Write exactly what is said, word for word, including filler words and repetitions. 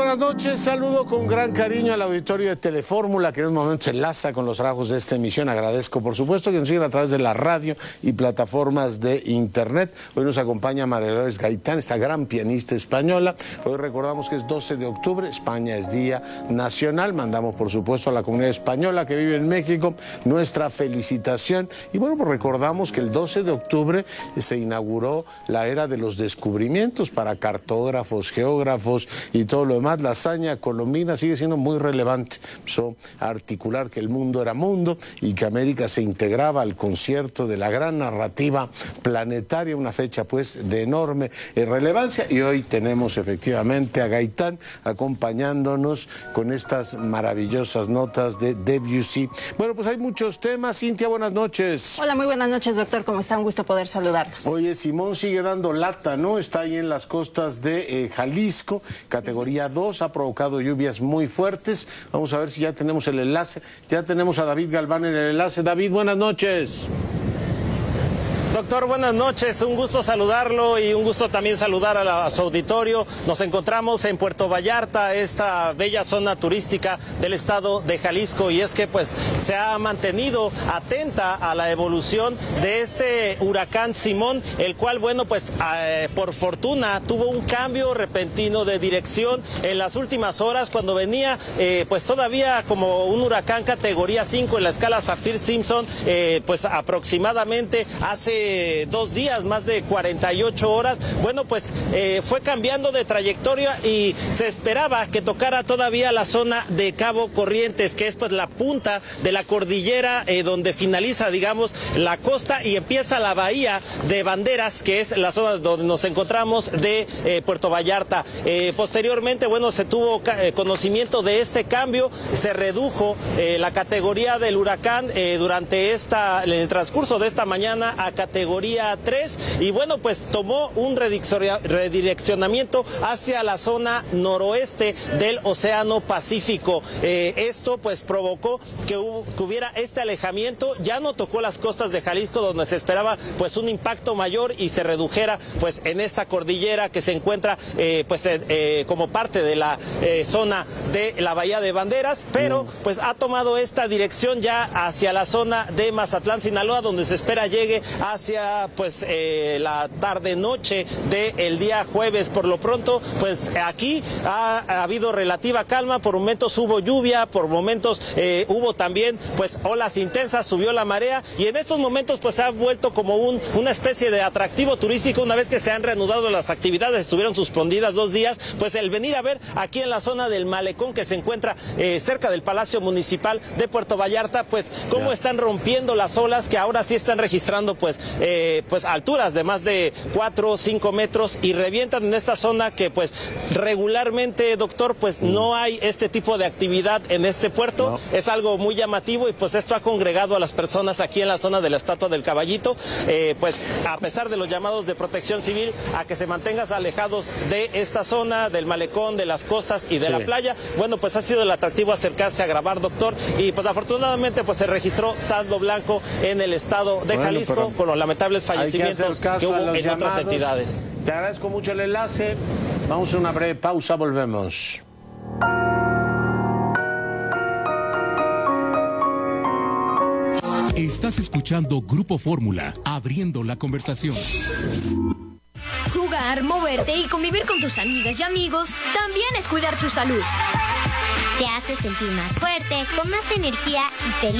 buenas noches. Saludo con gran cariño al auditorio de Telefórmula, que en un momento se enlaza con los trabajos de esta emisión. Agradezco, por supuesto, que nos sigan a través de la radio y plataformas de internet. Hoy nos acompaña María Dolores Gaitán, esta gran pianista española. Hoy recordamos que es doce de octubre, España es Día Nacional. Mandamos, por supuesto, a la comunidad española que vive en México nuestra felicitación. Y bueno, pues recordamos que el doce de octubre se inauguró la era de los descubrimientos para cartógrafos, geógrafos y todo lo demás. La hazaña colombina sigue siendo muy relevante. Empezó a articular que el mundo era mundo y que América se integraba al concierto de la gran narrativa planetaria, una fecha pues de enorme relevancia, y hoy tenemos efectivamente a Gaitán acompañándonos con estas maravillosas notas de Debussy. Bueno, pues hay muchos temas. Cintia, buenas noches. Hola, muy buenas noches, doctor. ¿Cómo está? Un gusto poder saludarlos. Oye, Simón sigue dando lata, ¿no? Está ahí en las costas de eh, Jalisco, categoría dos, ha provocado lluvias muy fuertes. Vamos a ver si ya tenemos el enlace. Ya tenemos a David Galván en el enlace. David, buenas noches. Doctor, buenas noches, un gusto saludarlo y un gusto también saludar a, la, a su auditorio. Nos encontramos en Puerto Vallarta, esta bella zona turística del estado de Jalisco, y es que pues se ha mantenido atenta a la evolución de este huracán Simón, el cual, bueno, pues eh, por fortuna tuvo un cambio repentino de dirección en las últimas horas, cuando venía eh, pues todavía como un huracán categoría cinco en la escala Saffir-Simpson, eh, pues aproximadamente hace dos días, más de cuarenta y ocho horas. Bueno, pues eh, fue cambiando de trayectoria y se esperaba que tocara todavía la zona de Cabo Corrientes, que es pues la punta de la cordillera eh, donde finaliza, digamos, la costa y empieza la bahía de Banderas, que es la zona donde nos encontramos de eh, Puerto Vallarta. Eh, posteriormente, bueno, se tuvo eh, conocimiento de este cambio, se redujo eh, la categoría del huracán eh, durante esta, en el transcurso de esta mañana a categoría tres, y bueno, pues tomó un redireccionamiento hacia la zona noroeste del Océano Pacífico. Eh, esto pues provocó que, hubo, que hubiera este alejamiento. Ya no tocó las costas de Jalisco, donde se esperaba pues un impacto mayor, y se redujera pues en esta cordillera que se encuentra eh, pues eh, como parte de la eh, zona de la Bahía de Banderas, pero pues ha tomado esta dirección ya hacia la zona de Mazatlán, Sinaloa, donde se espera llegue a hacia pues eh, la tarde noche del día jueves. Por lo pronto pues aquí ha, ha habido relativa calma. Por momentos hubo lluvia, por momentos eh, hubo también pues olas intensas, subió la marea, y en estos momentos pues ha vuelto como un, una especie de atractivo turístico. Una vez que se han reanudado las actividades, estuvieron suspendidas dos días, pues el venir a ver aquí en la zona del malecón, que se encuentra eh, cerca del Palacio Municipal de Puerto Vallarta, pues cómo están rompiendo las olas, que ahora sí están registrando pues Eh, pues alturas de más de cuatro o cinco metros, y revientan en esta zona que pues regularmente, doctor, pues mm. no hay este tipo de actividad en este puerto. No. Es algo muy llamativo, y pues esto ha congregado a las personas aquí en la zona de la Estatua del Caballito, eh, pues a pesar de los llamados de Protección Civil a que se mantengan alejados de esta zona, del malecón, de las costas y de sí. la playa. Bueno, pues ha sido el atractivo acercarse a grabar, doctor, y pues afortunadamente pues se registró saldo blanco en el estado de bueno, Jalisco, pero... con los lamentables fallecimientos que, que hubo en llamados. Otras entidades. Te agradezco mucho el enlace. Vamos a una breve pausa, volvemos. Estás escuchando Grupo Fórmula, abriendo la conversación. Jugar, moverte y convivir con tus amigas y amigos también es cuidar tu salud. Te hace sentir más fuerte, con más energía y feliz.